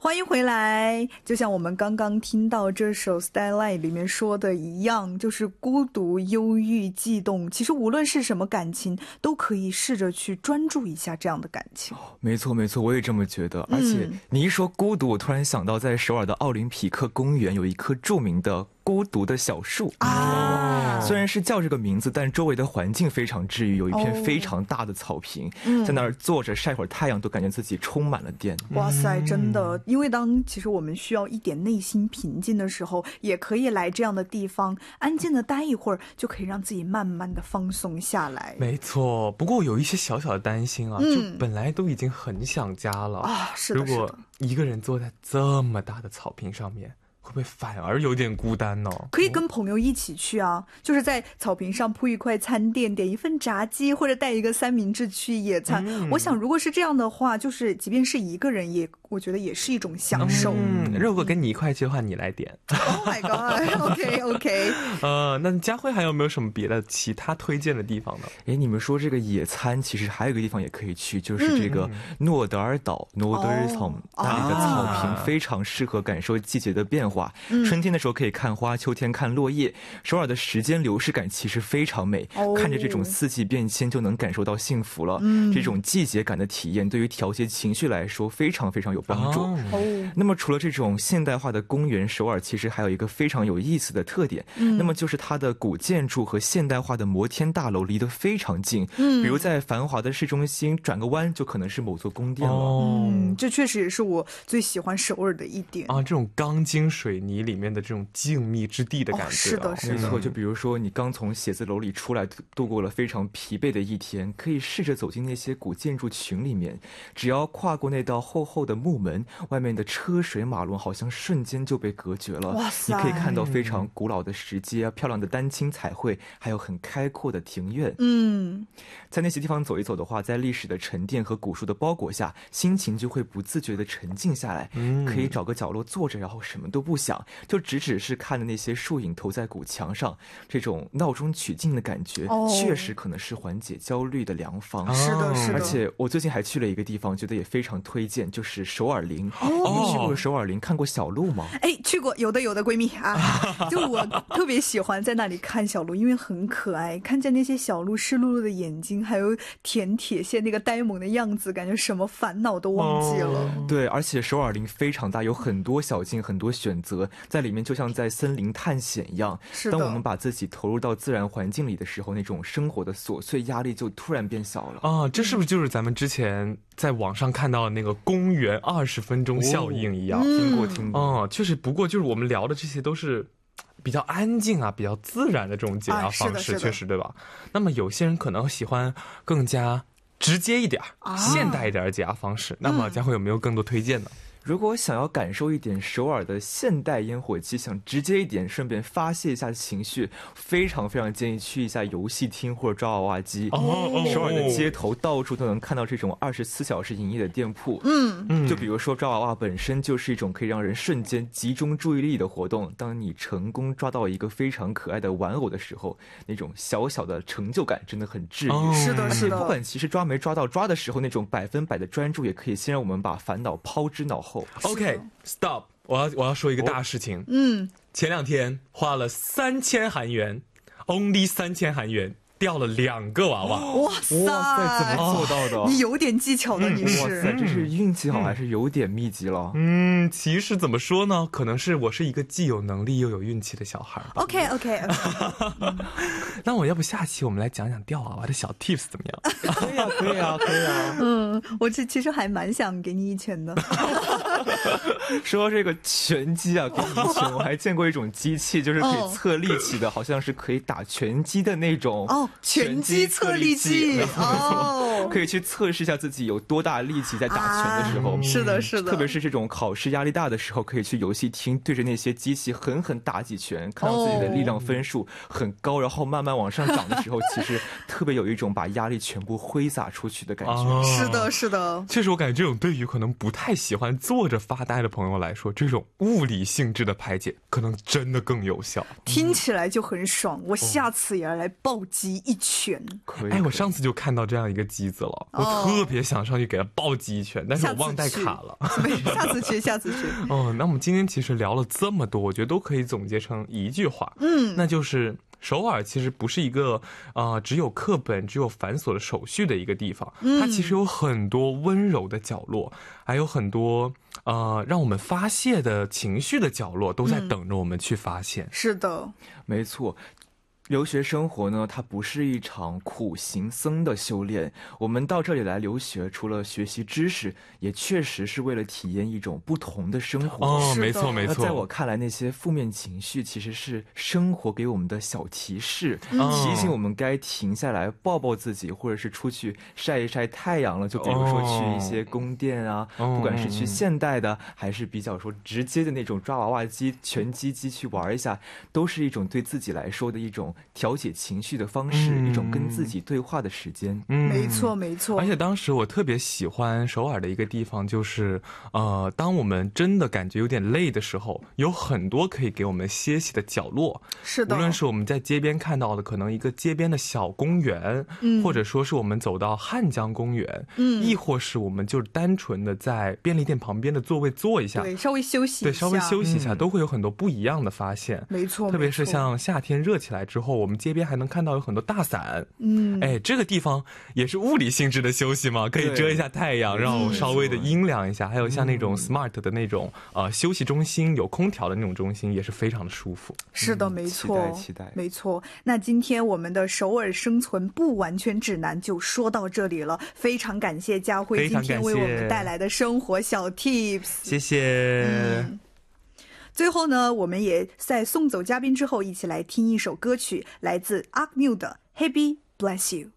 欢迎回来。就像我们刚刚听到这首 Starlight 里面说的一样，就是孤独、忧郁、悸动，其实无论是什么感情都可以试着去专注一下这样的感情。 没错没错，我也这么觉得。而且你一说孤独，我突然想到在首尔的奥林匹克公园有一棵著名的孤独的小树啊，虽然是叫这个名字，但周围的环境非常治愈，有一片非常大的草坪，在那儿坐着晒会儿太阳都感觉自己充满了电。 哇塞，真的，因为当其实我们需要一点内心平静的时候，也可以来这样的地方安静的待一会儿，就可以让自己慢慢的放松下来。 没错，不过有一些小小的担心啊，就本来都已经很想家了啊， 是的， 如果一个人坐在这么大的草坪上面，会不会反而有点孤单呢？ 可以跟朋友一起去啊，就是在草坪上铺一块餐垫，点一份炸鸡，或者带一个三明治去野餐。我想如果是这样的话，就是即便是一个人也，我觉得也是一种享受。 如果跟你一块去的话，你来点。 Oh my god， OK。 那佳慧还有没有什么别的其他推荐的地方呢？ 你们说这个野餐，其实还有一个地方也可以去，就是这个诺德尔岛 Norderholm， 那里的草坪非常适合感受季节的变化。春天的时候可以看花，秋天看落叶。首尔的时间流逝感其实非常美，看着这种四季变迁就能感受到幸福了。这种季节感的体验对于调节情绪来说非常非常有帮助。那么除了这种现代化的公园，首尔其实还有一个非常有意思的特点，那么就是它的古建筑和现代化的摩天大楼离得非常近，比如在繁华的市中心转个弯就可能是某座宫殿了。 这确实也是我最喜欢首尔的一点啊，这种钢筋水泥里面的这种静谧之地的感觉。 是的，是的。 没错，就比如说你刚从写字楼里出来，度过了非常疲惫的一天，可以试着走进那些古建筑群里面，只要跨过那道厚厚的木门，外面的车水马龙好像瞬间就被隔绝了。 哇塞， 你可以看到非常古老的石阶，漂亮的丹青彩绘，还有很开阔的庭院。在那些地方走一走的话，在历史的沉淀和古树的包裹下，心情就会不自觉地沉静下来。可以找个角落坐着，然后什么都不想，就只是看着那些树影投在古墙上，这种闹中取静的感觉，确实可能是缓解焦虑的良方。 是的，是的。 而且我最近还去了一个地方，觉得也非常推荐，就是首尔林。你们去过首尔林，看过小鹿吗？ 去过，有的闺蜜啊，就我特别喜欢在那里看小鹿，因为很可爱，看见那些小鹿湿漉漉的眼睛，还有舔铁线那个呆萌的样子，感觉什么烦恼都忘记了。 对，而且首尔林非常大，有很多小径，很多选择，在里面就像在森林探险一样。当我们把自己投入到自然环境里的时候，那种生活的琐碎压力就突然变小了啊！这是不是就是咱们之前在网上看到的那个公园20分钟效应一样？ 听过。 确实，不过就是我们聊的这些都是比较安静啊，比较自然的这种解压方式，确实对吧？那么有些人可能喜欢更加直接一点、现代一点的解压方式。那么佳慧有没有更多推荐呢？ 如果想要感受一点首尔的现代烟火气，想直接一点，顺便发泄一下情绪，非常非常建议去一下游戏厅或者抓娃娃机。首尔的街头到处都能看到这种24小时营业的店铺。就比如说抓娃娃本身就是一种可以让人瞬间集中注意力的活动。当你成功抓到一个非常可爱的玩偶的时候，那种小小的成就感真的很治愈。 是的，是的。 而且不管其实抓没抓到，抓的时候那种100%的专注，也可以先让我们把烦恼抛之脑后。 OK stop， 我要说一个大事情。前2天花了3000韩元 ，only 3000韩元。掉了2个娃娃。 哇塞，怎么做到的？ 你有点技巧的，你是。 哇塞，这是运气好还是有点秘籍了？ 其实怎么说呢？可能是我是一个既有能力又有运气的小孩吧。 OK。 那我要不下期我们来讲讲掉娃娃的小 tips 怎么样？ 可以啊。 我其实还蛮想给你一拳的。 说到这个拳击啊，给你一拳，我还见过一种机器，就是可以测力气的，好像是可以打拳击的那种。 拳击测力器。 可以去测试一下自己有多大力气在打拳的时候。 是的。 特别是这种考试压力大的时候，可以去游戏厅对着那些机器狠狠打几拳，看到自己的力量分数很高，然后慢慢往上涨的时候，其实特别有一种把压力全部挥洒出去的感觉。 是的。 确实，我感觉这种对于可能不太喜欢坐着发呆的朋友来说，这种物理性质的排解可能真的更有效。 听起来就很爽，我下次也要来暴击一拳。 可以。 我上次就看到这样一个机子。 子了，我特别想上去给他暴击一拳，但是我忘带卡了。 下次去，下次去。 那我们今天其实聊了这么多，我觉得都可以总结成一句话，那就是首尔其实不是一个只有课本、只有繁琐的手续的一个地方，它其实有很多温柔的角落，还有很多让我们发泄的情绪的角落，都在等着我们去发现。 是的， 没错。留学生活呢，它不是一场苦行僧的修炼。我们到这里来留学，除了学习知识，也确实是为了体验一种不同的生活。 没错没错。 在我看来，那些负面情绪其实是生活给我们的小提示，提醒我们该停下来抱抱自己，或者是出去晒一晒太阳了。就比如说去一些宫殿啊，不管是去现代的，还是比较说直接的那种抓娃娃机、拳击机去玩一下，都是一种对自己来说的一种调节情绪的方式，一种跟自己对话的时间。 没错没错。 而且当时我特别喜欢首尔的一个地方，就是当我们真的感觉有点累的时候，有很多可以给我们歇息的角落。 是的， 无论是我们在街边看到的可能一个街边的小公园，或者说是我们走到汉江公园，亦或是我们就单纯的在便利店旁边的座位坐一下， 对，稍微休息一下， 对，稍微休息一下，都会有很多不一样的发现。 没错， 特别是像夏天热起来之后，我们街边还能看到有很多大伞。这个地方也是物理性质的休息嘛，可以遮一下太阳，让我稍微的阴凉一下。还有像那种 smart 的那种休息中心，有空调的那种中心，也是非常的舒服。 是的，没错， 期待， 没错。那今天我们的首尔生存不完全指南就说到这里了，非常感谢佳慧今天为我们带来的生活小 tips， 谢谢。 最后呢，我们也在送走嘉宾之后，一起来听一首歌曲，来自 Akmu 的 Happy Bless You。